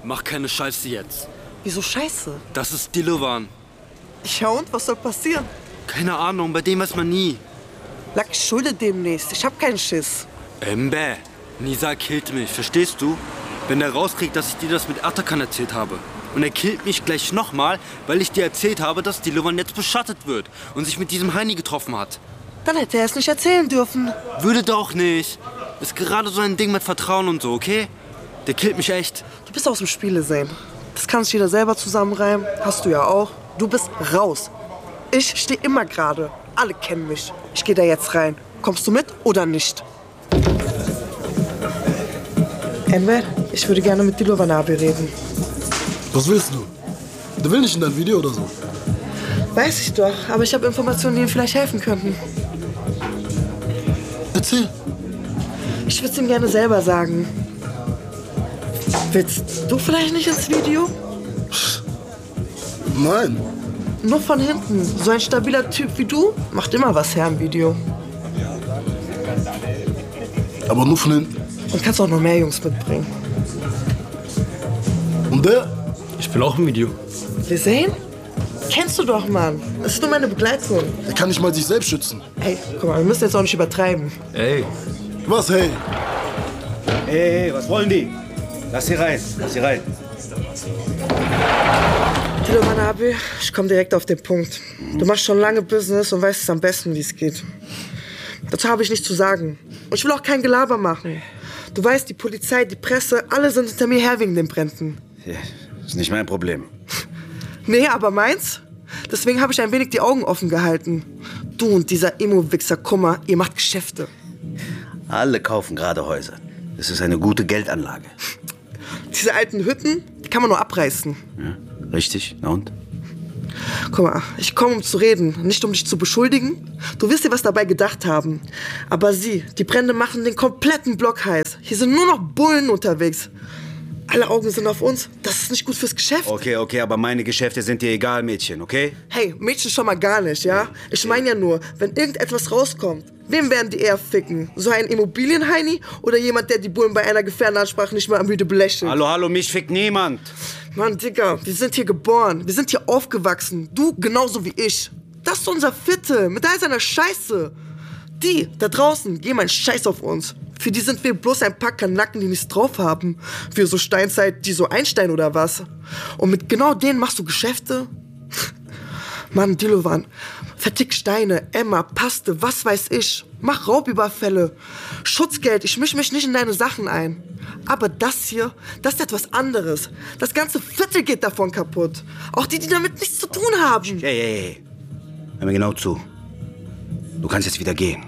Mach keine Scheiße jetzt. Wieso Scheiße? Das ist Dilovan. Ja und, was soll passieren? Keine Ahnung, bei dem weiß man nie. Lack, ich schulde demnächst. Ich hab keinen Schiss. Embe, Nisa killt mich, verstehst du? Wenn er rauskriegt, dass ich dir das mit Atakan erzählt habe. Und er killt mich gleich nochmal, weil ich dir erzählt habe, dass Dilovan jetzt beschattet wird und sich mit diesem Heini getroffen hat. Dann hätte er es nicht erzählen dürfen. Würde doch nicht. Ist gerade so ein Ding mit Vertrauen und so, okay? Der killt mich echt. Du bist aus dem Spiele sehen. Das kannst jeder selber zusammenreimen. Hast du ja auch. Du bist raus. Ich stehe immer gerade. Alle kennen mich. Ich gehe da jetzt rein. Kommst du mit oder nicht? Enver, ich würde gerne mit Dilovan Abi reden. Was willst du? Der will nicht in dein Video oder so. Weiß ich doch, aber ich habe Informationen, die ihm vielleicht helfen könnten. Erzähl. Ich würde es ihm gerne selber sagen. Willst du vielleicht nicht ins Video? Nein. Nur von hinten. So ein stabiler Typ wie du macht immer was her im Video. Aber nur von hinten. Und kannst auch noch mehr Jungs mitbringen. Und der? Ich will auch ein Video. Wir sehen? Kennst du doch, Mann. Das ist nur meine Begleitung. Der kann nicht mal sich selbst schützen. Ey, guck mal, wir müssen jetzt auch nicht übertreiben. Ey. Was, hey? Hey, was wollen die? Lass sie rein, lass sie rein. Dilovan Abi, ich komme direkt auf den Punkt. Du machst schon lange Business und weißt es am besten, wie es geht. Dazu habe ich nichts zu sagen. Und ich will auch kein Gelaber machen. Du weißt, die Polizei, die Presse, alle sind hinter mir her wegen den Bränden. Ja, ist nicht mein Problem. Nee, aber meins? Deswegen habe ich ein wenig die Augen offen gehalten. Du und dieser Emo-Wichser Kummer, ihr macht Geschäfte. Alle kaufen gerade Häuser. Das ist eine gute Geldanlage. Diese alten Hütten, die kann man nur abreißen. Ja, richtig, na und? Guck mal, ich komme, um zu reden, nicht um dich zu beschuldigen. Du wirst dir was dabei gedacht haben. Aber die Brände machen den kompletten Block heiß. Hier sind nur noch Bullen unterwegs. Alle Augen sind auf uns. Das ist nicht gut fürs Geschäft. Okay, aber meine Geschäfte sind dir egal, Mädchen, okay? Hey, Mädchen schon mal gar nicht, ja? Ich meine ja nur, wenn irgendetwas rauskommt, wem werden die eher ficken? So ein Immobilienheini oder jemand, der die Bullen bei einer Gefährdenansprache nicht mal am Müde belächelt? Hallo, mich fickt niemand. Mann, Digga, wir sind hier geboren. Wir sind hier aufgewachsen. Du genauso wie ich. Das ist unser Viertel mit all seiner Scheiße. Die da draußen geben einen Scheiß auf uns. Für die sind wir bloß ein paar Kanacken, die nichts drauf haben. Für so Steinzeit, die so Einstein oder was. Und mit genau denen machst du Geschäfte? Mann, Dilovan, vertick Steine, Emma, Paste, was weiß ich. Mach Raubüberfälle. Schutzgeld, ich misch mich nicht in deine Sachen ein. Aber das hier, das ist etwas anderes. Das ganze Viertel geht davon kaputt. Auch die damit nichts zu tun haben. Hey. Hör mir genau zu. Du kannst jetzt wieder gehen.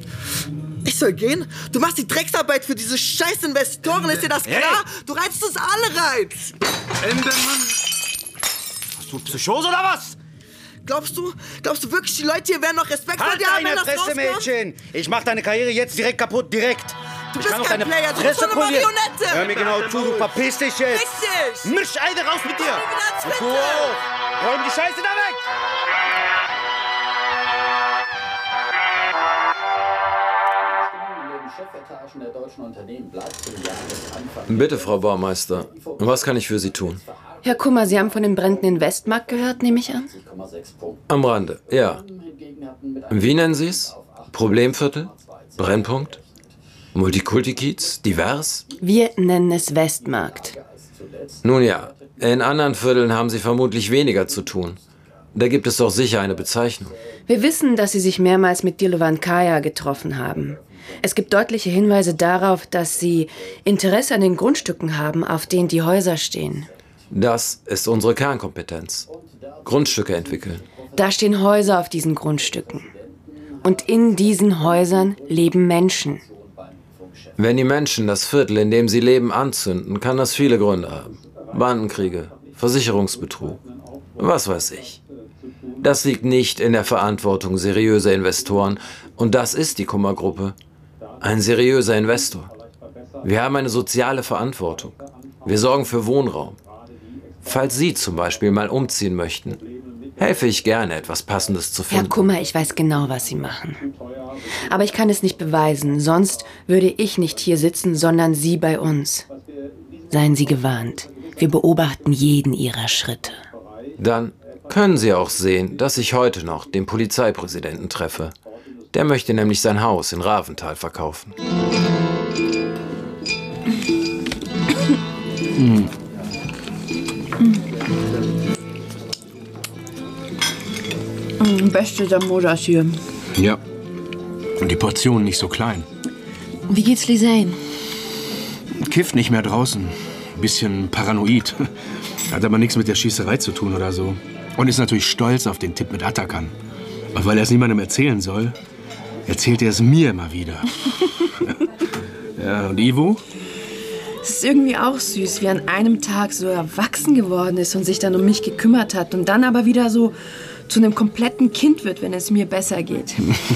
Ich soll gehen? Du machst die Drecksarbeit für diese scheiß Investoren, ist dir das klar? Hey. Du reibst uns alle rein. Ende, Mann. Hast du Psychose oder was? Glaubst du wirklich, die Leute hier werden noch Respekt vor dir haben, wenn das rauskommt? Mädchen! Ich mach deine Karriere jetzt direkt kaputt, direkt. Du bist kein Player, du bist so eine Marionette. Hör mir genau zu, du verpiss dich jetzt. Richtig. Misch eine raus mit dir. Du Räum die Scheiße da weg. Bitte, Frau Baumeister. Was kann ich für Sie tun? Herr Kummer, Sie haben von den Bränden in Westmarkt gehört, nehme ich an? Am Rande, ja. Wie nennen Sie es? Problemviertel? Brennpunkt? Multikulti-Kiez? Divers? Wir nennen es Westmarkt. Nun ja, in anderen Vierteln haben Sie vermutlich weniger zu tun. Da gibt es doch sicher eine Bezeichnung. Wir wissen, dass Sie sich mehrmals mit Dilovan Kaya getroffen haben. Es gibt deutliche Hinweise darauf, dass Sie Interesse an den Grundstücken haben, auf denen die Häuser stehen. Das ist unsere Kernkompetenz. Grundstücke entwickeln. Da stehen Häuser auf diesen Grundstücken. Und in diesen Häusern leben Menschen. Wenn die Menschen das Viertel, in dem sie leben, anzünden, kann das viele Gründe haben. Bandenkriege, Versicherungsbetrug, was weiß ich. Das liegt nicht in der Verantwortung seriöser Investoren. Und das ist die Kummergruppe. Ein seriöser Investor. Wir haben eine soziale Verantwortung. Wir sorgen für Wohnraum. Falls Sie zum Beispiel mal umziehen möchten, helfe ich gerne, etwas Passendes zu finden. Herr Kummer, ich weiß genau, was Sie machen. Aber ich kann es nicht beweisen, sonst würde ich nicht hier sitzen, sondern Sie bei uns. Seien Sie gewarnt. Wir beobachten jeden ihrer Schritte. Dann können Sie auch sehen, dass ich heute noch den Polizeipräsidenten treffe. Der möchte nämlich sein Haus in Raventhal verkaufen. Beste Damodas hier. Ja. Und die Portion nicht so klein. Wie geht's Lisanne? Kifft nicht mehr draußen. Bisschen paranoid. Hat aber nichts mit der Schießerei zu tun oder so. Und ist natürlich stolz auf den Tipp mit Atakan. Und weil er es niemandem erzählen soll, erzählt er es mir immer wieder. Ja, und Ivo? Es ist irgendwie auch süß, wie an einem Tag so erwachsen geworden ist und sich dann um mich gekümmert hat und dann aber wieder so zu einem kompletten Kind wird, wenn es mir besser geht.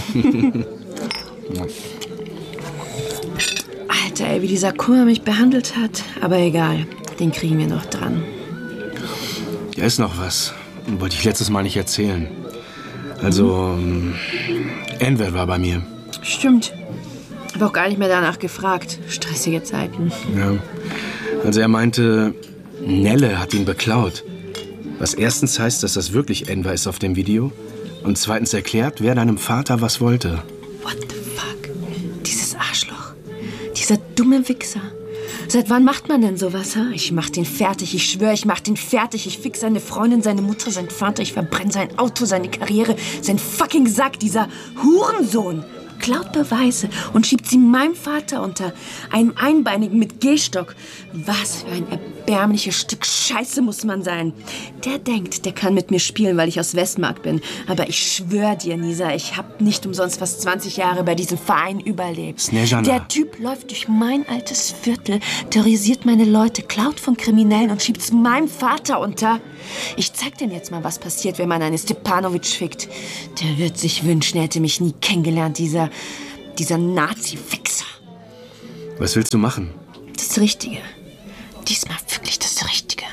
Alter, ey, wie dieser Kummer mich behandelt hat. Aber egal, den kriegen wir noch dran. Da ist noch was. Wollte ich letztes Mal nicht erzählen. Also, Enver war bei mir. Stimmt. Habe auch gar nicht mehr danach gefragt. Stressige Zeiten. Ja. Also er meinte, Nelle hat ihn beklaut. Was erstens heißt, dass das wirklich Enver ist auf dem Video. Und zweitens erklärt, wer deinem Vater was wollte. What the fuck? Dieses Arschloch. Dieser dumme Wichser. Seit wann macht man denn sowas, ha? Ich mach den fertig, ich schwöre, ich mach den fertig. Ich fix seine Freundin, seine Mutter, seinen Vater. Ich verbrenne sein Auto, seine Karriere, sein fucking Sack, dieser Hurensohn. Klaut Beweise und schiebt sie meinem Vater unter, einem Einbeinigen mit Gehstock. Was für ein erbärmliches Stück Scheiße muss man sein. Der denkt, der kann mit mir spielen, weil ich aus Westmark bin. Aber ich schwöre dir, Nisa, ich hab nicht umsonst fast 20 Jahre bei diesem Verein überlebt. Snezhana. Der Typ läuft durch mein altes Viertel, terrorisiert meine Leute, klaut von Kriminellen und schiebt es meinem Vater unter. Ich zeig dem jetzt mal, was passiert, wenn man einen Stepanovic fickt. Der wird sich wünschen, er hätte mich nie kennengelernt, dieser Nazi-Fixer. Was willst du machen? Das Richtige. Diesmal wirklich das Richtige.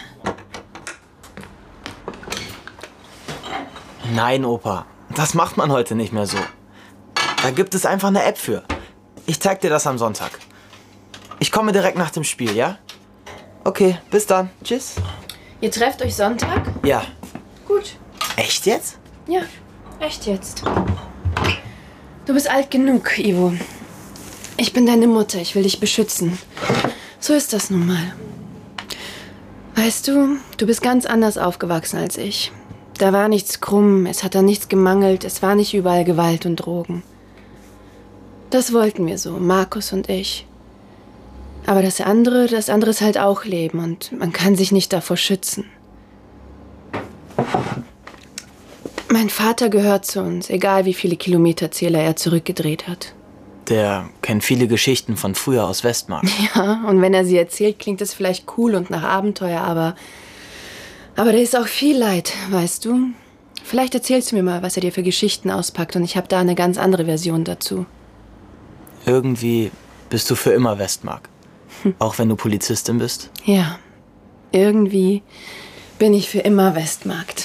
Nein, Opa. Das macht man heute nicht mehr so. Da gibt es einfach eine App für. Ich zeig dir das am Sonntag. Ich komme direkt nach dem Spiel, ja? Okay, bis dann. Tschüss. Ihr trefft euch Sonntag? Ja. Gut. Echt jetzt? Ja, echt jetzt. Du bist alt genug, Ivo. Ich bin deine Mutter, ich will dich beschützen. So ist das nun mal. Weißt du, du bist ganz anders aufgewachsen als ich. Da war nichts krumm, es hat an nichts gemangelt, es war nicht überall Gewalt und Drogen. Das wollten wir so, Markus und ich. Aber das andere ist halt auch Leben und man kann sich nicht davor schützen. Mein Vater gehört zu uns, egal wie viele Kilometerzähler er zurückgedreht hat. Der kennt viele Geschichten von früher aus Westmark. Ja, und wenn er sie erzählt, klingt es vielleicht cool und nach Abenteuer, aber da ist auch viel Leid, weißt du? Vielleicht erzählst du mir mal, was er dir für Geschichten auspackt und ich habe da eine ganz andere Version dazu. Irgendwie bist du für immer Westmark. Auch wenn du Polizistin bist? Ja, irgendwie bin ich für immer Westmarkt.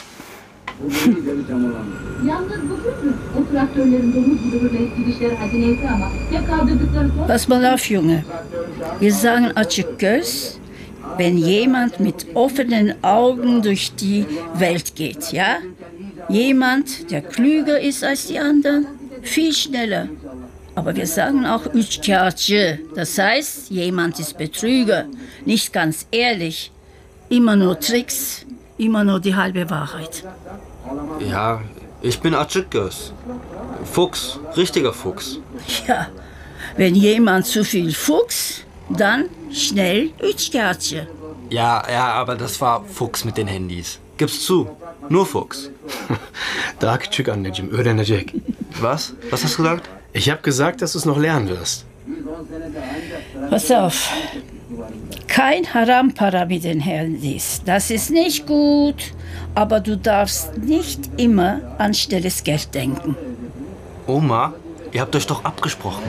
Pass mal auf, Junge. Wir sagen açık göz, wenn jemand mit offenen Augen durch die Welt geht, ja? Jemand, der klüger ist als die anderen, viel schneller. Aber wir sagen auch üçkağıtçı. Das heißt, jemand ist Betrüger, nicht ganz ehrlich. Immer nur Tricks, immer nur die halbe Wahrheit. Ja, ich bin Açıkgöz. Fuchs, richtiger Fuchs. Ja, wenn jemand zu viel Fuchs, dann schnell üçkağıtçı. Ja, aber das war Fuchs mit den Handys. Gib's zu, nur Fuchs. Daha küçük anneciğim, öğrenecek. Was? Was hast du gesagt? Ich habe gesagt, dass du es noch lernen wirst. Pass auf. Kein Harampara mit den Handys. Das ist nicht gut. Aber du darfst nicht immer an stilles Geld denken. Oma, ihr habt euch doch abgesprochen.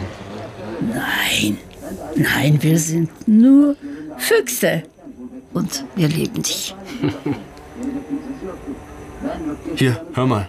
Nein, wir sind nur Füchse. Und wir lieben dich. Hier, hör mal.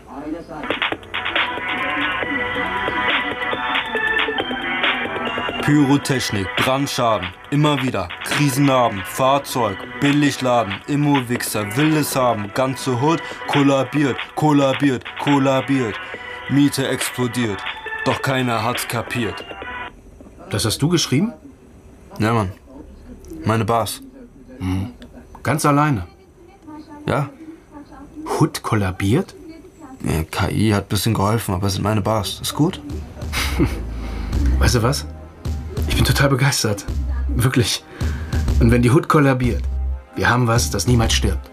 Pyrotechnik, Brandschaden, immer wieder, Krisenarben, Fahrzeug, Billigladen, Immo-Wichser, wildes Haben, ganze Hut kollabiert, kollabiert, kollabiert. Miete explodiert, doch keiner hat's kapiert. Das hast du geschrieben? Ja, Mann. Meine Bars. Ganz alleine? Ja? Hut kollabiert? Ja, KI hat ein bisschen geholfen, aber es sind meine Bars. Ist gut? Weißt du was? Ich bin total begeistert. Wirklich. Und wenn die Hut kollabiert, wir haben was, das niemals stirbt.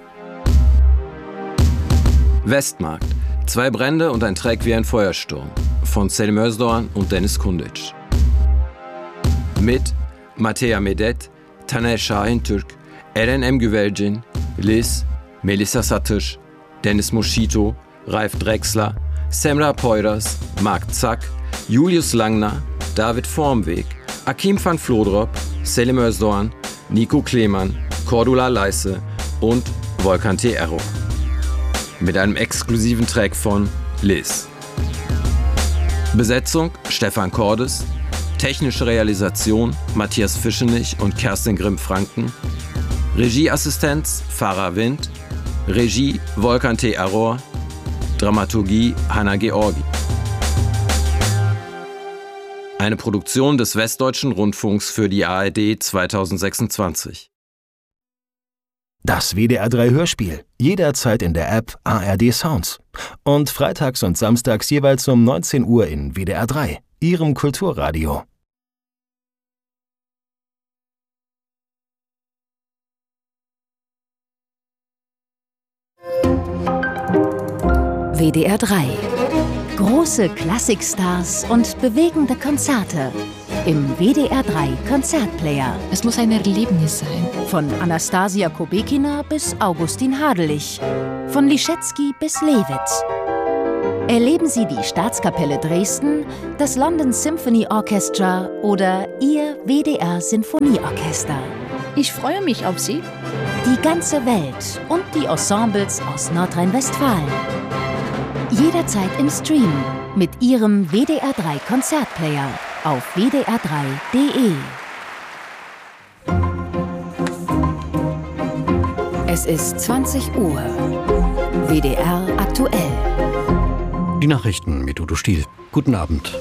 Westmarkt. 2 Brände und ein Track wie ein Feuersturm. Von Selim Özdoğan und Dennis Kundic. Mit Matea Medet, Taner Şahintürk, Eren Emgüvelcin, Liz, Melissa Satış, Dennis Moschito, Ralf Drechsler, Semra Poyraz, Marc Zack, Julius Langner, David Vormweg, Akim van Vlodrop, Selim Özdoğan, Nico Klemann, Cordula Leisse und Volkan T. Error. Mit einem exklusiven Track von Liz. Besetzung Stefan Cordes, technische Realisation Matthias Fischenich und Kerstin Grimm-Franken, Regieassistenz Farah Wind, Regie Volkan T. Error, Dramaturgie Hanna Georgi. Eine Produktion des Westdeutschen Rundfunks für die ARD 2026. Das WDR 3 Hörspiel. Jederzeit in der App ARD Sounds. Und freitags und samstags jeweils um 19 Uhr in WDR 3, Ihrem Kulturradio. WDR 3. Große Klassikstars und bewegende Konzerte im WDR 3 Konzertplayer. Es muss ein Erlebnis sein. Von Anastasia Kubekina bis Augustin Hadelich. Von Liszewski bis Lewitz. Erleben Sie die Staatskapelle Dresden, das London Symphony Orchestra oder Ihr WDR Sinfonieorchester. Ich freue mich auf Sie. Die ganze Welt und die Ensembles aus Nordrhein-Westfalen. Jederzeit im Stream mit Ihrem WDR 3 Konzertplayer auf wdr3.de. Es ist 20 Uhr. WDR aktuell. Die Nachrichten mit Udo Stiel. Guten Abend.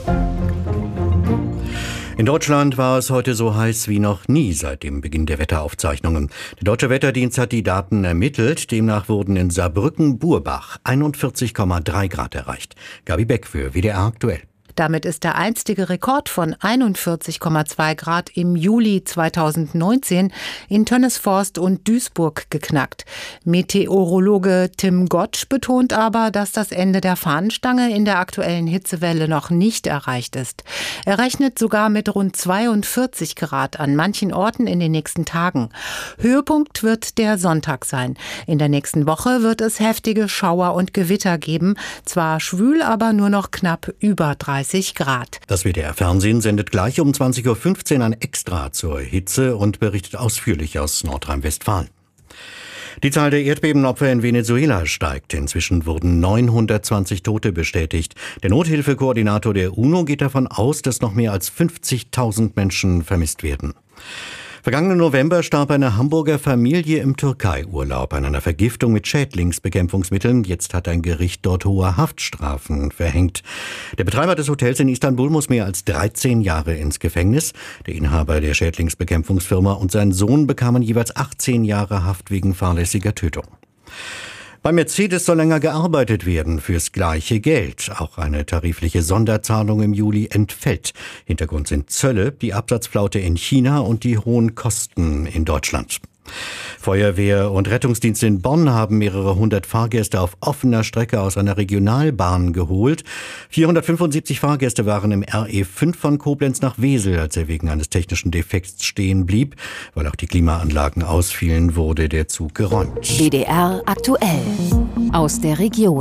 In Deutschland war es heute so heiß wie noch nie seit dem Beginn der Wetteraufzeichnungen. Der Deutsche Wetterdienst hat die Daten ermittelt. Demnach wurden in Saarbrücken-Burbach 41,3 Grad erreicht. Gabi Beck für WDR aktuell. Damit ist der einstige Rekord von 41,2 Grad im Juli 2019 in Tönnesforst und Duisburg geknackt. Meteorologe Tim Gottsch betont aber, dass das Ende der Fahnenstange in der aktuellen Hitzewelle noch nicht erreicht ist. Er rechnet sogar mit rund 42 Grad an manchen Orten in den nächsten Tagen. Höhepunkt wird der Sonntag sein. In der nächsten Woche wird es heftige Schauer und Gewitter geben. Zwar schwül, aber nur noch knapp über 30 Grad. Das WDR-Fernsehen sendet gleich um 20.15 Uhr ein Extra zur Hitze und berichtet ausführlich aus Nordrhein-Westfalen. Die Zahl der Erdbebenopfer in Venezuela steigt. Inzwischen wurden 920 Tote bestätigt. Der Nothilfekoordinator der UNO geht davon aus, dass noch mehr als 50.000 Menschen vermisst werden. Vergangenen November starb eine Hamburger Familie im Türkei-Urlaub an einer Vergiftung mit Schädlingsbekämpfungsmitteln. Jetzt hat ein Gericht dort hohe Haftstrafen verhängt. Der Betreiber des Hotels in Istanbul muss mehr als 13 Jahre ins Gefängnis. Der Inhaber der Schädlingsbekämpfungsfirma und sein Sohn bekamen jeweils 18 Jahre Haft wegen fahrlässiger Tötung. Bei Mercedes soll länger gearbeitet werden fürs gleiche Geld. Auch eine tarifliche Sonderzahlung im Juli entfällt. Hintergrund sind Zölle, die Absatzflaute in China und die hohen Kosten in Deutschland. Feuerwehr und Rettungsdienste in Bonn haben mehrere hundert Fahrgäste auf offener Strecke aus einer Regionalbahn geholt. 475 Fahrgäste waren im RE5 von Koblenz nach Wesel, als er wegen eines technischen Defekts stehen blieb. Weil auch die Klimaanlagen ausfielen, wurde der Zug geräumt. WDR aktuell. Aus der Region.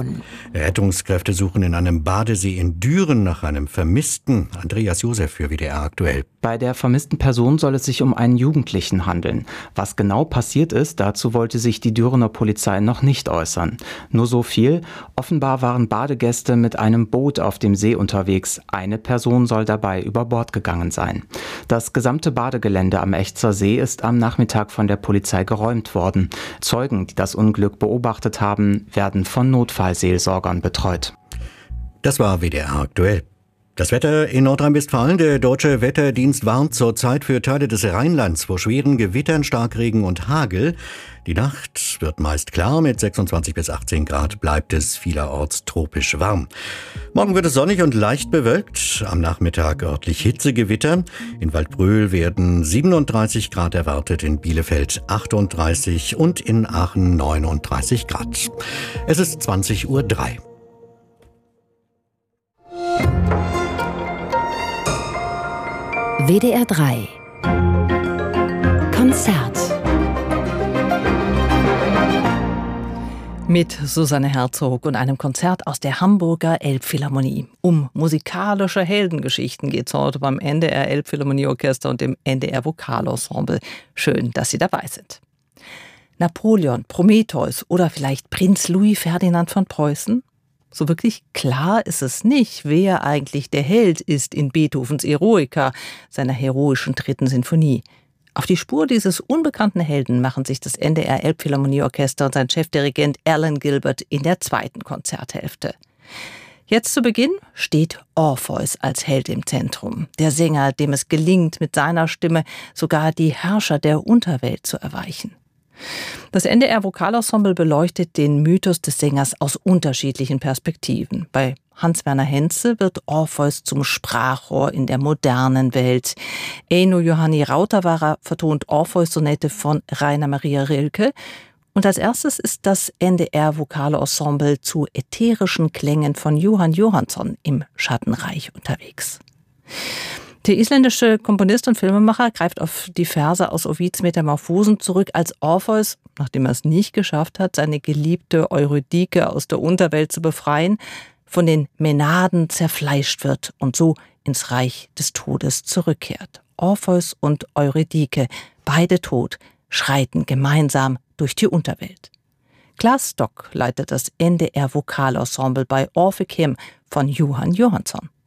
Rettungskräfte suchen in einem Badesee in Düren nach einem Vermissten. Andreas Josef für WDR aktuell. Bei der vermissten Person soll es sich um einen Jugendlichen handeln. Was genau passiert ist, dazu wollte sich die Dürener Polizei noch nicht äußern. Nur so viel: Offenbar waren Badegäste mit einem Boot auf dem See unterwegs. Eine Person soll dabei über Bord gegangen sein. Das gesamte Badegelände am Echzer See ist am Nachmittag von der Polizei geräumt worden. Zeugen, die das Unglück beobachtet haben, werden von Notfallseelsorgern betreut. Das war WDR aktuell. Das Wetter in Nordrhein-Westfalen. Der Deutsche Wetterdienst warnt zurzeit für Teile des Rheinlands vor schweren Gewittern, Starkregen und Hagel. Die Nacht wird meist klar. Mit 26 bis 18 Grad bleibt es vielerorts tropisch warm. Morgen wird es sonnig und leicht bewölkt. Am Nachmittag örtlich Hitzegewitter. In Waldbröl werden 37 Grad erwartet, in Bielefeld 38 und in Aachen 39 Grad. Es ist 20:03 Uhr. WDR 3 Konzert mit Susanne Herzog und einem Konzert aus der Hamburger Elbphilharmonie. Um musikalische Heldengeschichten geht es heute beim NDR Elbphilharmonieorchester und dem NDR Vokalensemble. Schön, dass Sie dabei sind. Napoleon, Prometheus oder vielleicht Prinz Louis Ferdinand von Preußen? So wirklich klar ist es nicht, wer eigentlich der Held ist in Beethovens Eroica, seiner heroischen 3. Sinfonie. Auf die Spur dieses unbekannten Helden machen sich das NDR Elbphilharmonieorchester und sein Chefdirigent Alan Gilbert in der 2. Konzerthälfte. Jetzt zu Beginn steht Orpheus als Held im Zentrum. Der Sänger, dem es gelingt, mit seiner Stimme sogar die Herrscher der Unterwelt zu erweichen. Das NDR Vokalensemble beleuchtet den Mythos des Sängers aus unterschiedlichen Perspektiven. Bei Hans-Werner Henze wird Orpheus zum Sprachrohr in der modernen Welt. Eino Johanni Rautavaara vertont Orpheus-Sonette von Rainer Maria Rilke. Und als erstes ist das NDR Vokalensemble zu ätherischen Klängen von Johann Johansson im Schattenreich unterwegs. Der isländische Komponist und Filmemacher greift auf die Verse aus Ovids Metamorphosen zurück, als Orpheus, nachdem er es nicht geschafft hat, seine geliebte Eurydike aus der Unterwelt zu befreien, von den Mänaden zerfleischt wird und so ins Reich des Todes zurückkehrt. Orpheus und Eurydike, beide tot, schreiten gemeinsam durch die Unterwelt. Klaas Stock leitet das NDR Vokalensemble bei Orphic Hymn von Johann Johansson.